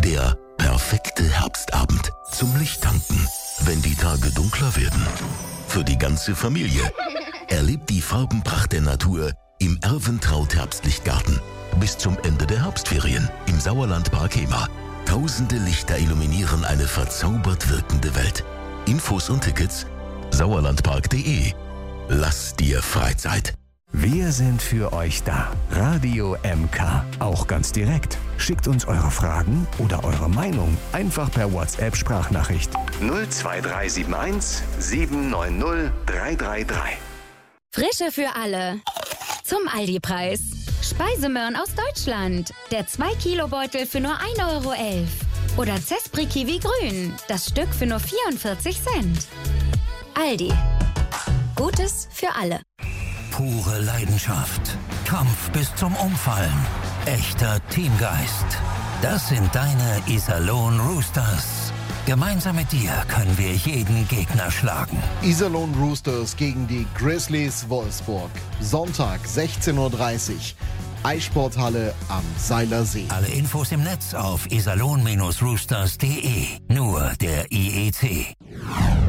Der perfekte Herbstabend zum Lichttanken, wenn die Tage dunkler werden. Für die ganze Familie. Erlebt die Farbenpracht der Natur im Erwentraut Herbstlichtgarten. Bis zum Ende der Herbstferien im Sauerlandpark Hemer. Tausende Lichter illuminieren eine verzaubert wirkende Welt. Infos und Tickets sauerlandpark.de. Lass dir Freizeit. Wir sind für euch da. Radio MK. Auch ganz direkt. Schickt uns eure Fragen oder eure Meinung einfach per WhatsApp-Sprachnachricht. 02371 790 333. Frische für alle. Zum Aldi-Preis. Speisemöhren aus Deutschland. Der 2-Kilo-Beutel für nur 1,11 Euro. Oder Zespri Kiwi Grün. Das Stück für nur 44 Cent. Aldi. Gutes für alle. Pure Leidenschaft. Kampf bis zum Umfallen. Echter Teamgeist. Das sind deine Iserlohn Roosters. Gemeinsam mit dir können wir jeden Gegner schlagen. Iserlohn Roosters gegen die Grizzlies Wolfsburg. Sonntag 16:30 Uhr. Eissporthalle am Seilersee. Alle Infos im Netz auf iserlohn-roosters.de. Nur der IEC.